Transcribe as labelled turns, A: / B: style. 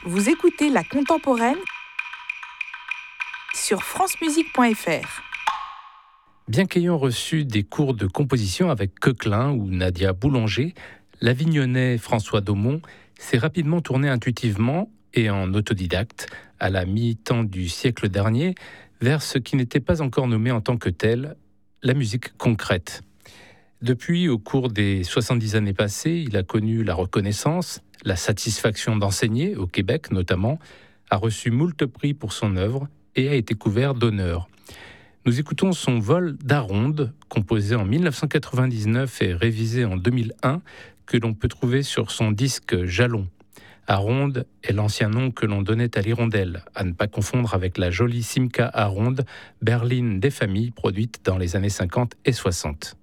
A: Vous écoutez La Contemporaine sur francemusique.fr.
B: Bien qu'ayant reçu des cours de composition avec Coquelin ou Nadia Boulanger, l'Avignonnais François Daumont s'est rapidement tourné intuitivement et en autodidacte, à la mi-temps du siècle dernier, vers ce qui n'était pas encore nommé en tant que tel, la musique concrète. Depuis, au cours des 70 années passées, il a connu la reconnaissance, la satisfaction d'enseigner, au Québec notamment, a reçu moult prix pour son œuvre et a été couvert d'honneurs. Nous écoutons son vol d'Aronde, composé en 1999 et révisé en 2001, que l'on peut trouver sur son disque Jalon. Aronde est l'ancien nom que l'on donnait à l'hirondelle, à ne pas confondre avec la jolie Simca Aronde, berline des familles produite dans les années 50 et 60.